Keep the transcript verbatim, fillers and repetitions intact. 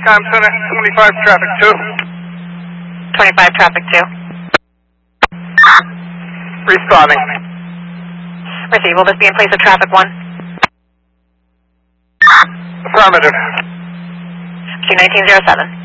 Com Center, twenty-five traffic two. twenty-five traffic two. Responding. Receive. Will this be in place of traffic one? Affirmative. Q nineteen zero seven.